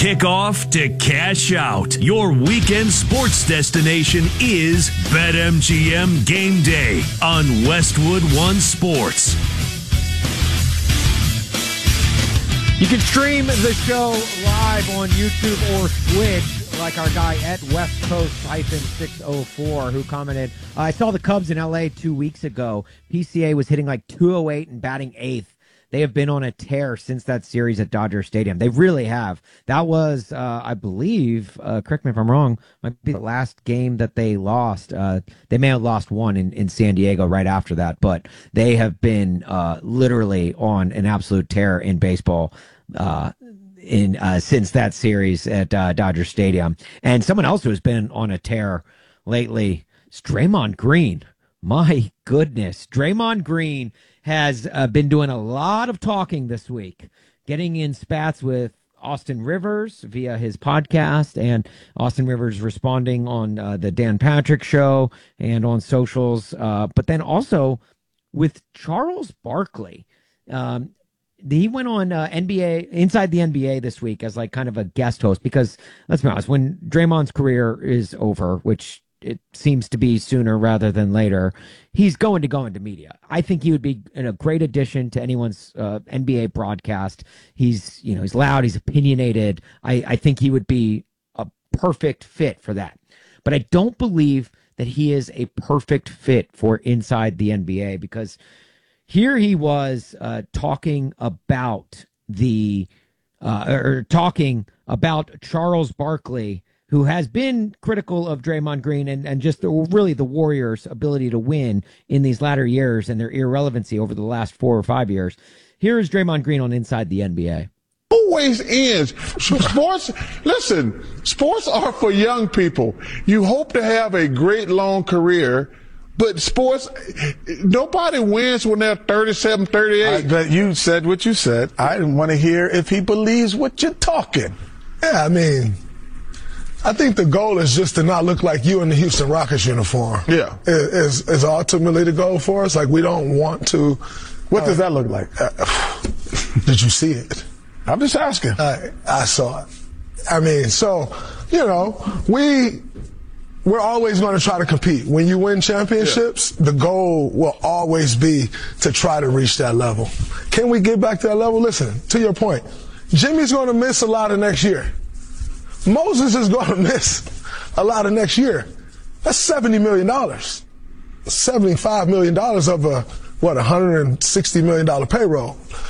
kickoff to cash out. Your weekend sports destination is BetMGM Game Day on Westwood One Sports. You can stream the show live on YouTube or Twitch, like our guy at West Coast-604 who commented, I saw the Cubs in L.A. 2 weeks ago. PCA was hitting like 208 and batting 8th. They have been on a tear since that series at Dodger Stadium. They really have. That was, I believe, correct me if I'm wrong, might be the last game that they lost. They may have lost one in San Diego right after that, but they have been literally on an absolute tear in baseball since that series at Dodger Stadium. And someone else who has been on a tear lately is Draymond Green. My goodness. Draymond Green has been doing a lot of talking this week, getting in spats with Austin Rivers via his podcast, and Austin Rivers responding on the Dan Patrick Show and on socials, but then also with Charles Barkley. He went on NBA Inside the NBA this week as like kind of a guest host, because let's be honest, when Draymond's career is over, which it seems to be sooner rather than later, he's going to go into media. I think he would be a great addition to anyone's NBA broadcast. He's loud, he's opinionated. I think he would be a perfect fit for that. But I don't believe that he is a perfect fit for Inside the NBA, because here he was talking about Charles Barkley, who has been critical of Draymond Green and just really the Warriors' ability to win in these latter years and their irrelevancy over the last 4 or 5 years. Here is Draymond Green on Inside the NBA. Always ends. Sports are for young people. You hope to have a great long career, but sports, nobody wins when they're 37, 38. But you said what you said. I didn't want to hear if he believes what you're talking. Yeah, I mean, I think the goal is just to not look like you in the Houston Rockets uniform. Yeah. Is ultimately the goal for us. Like, we don't want to. What does that look like? Did you see it? I'm just asking. I saw it. I mean, so, we're always going to try to compete. When you win championships, the goal will always be to try to reach that level. Can we get back to that level? Listen, to your point, Jimmy's going to miss a lot of next year. Moses is going to miss a lot of next year. That's $70 million. $75 million of a $160 million payroll.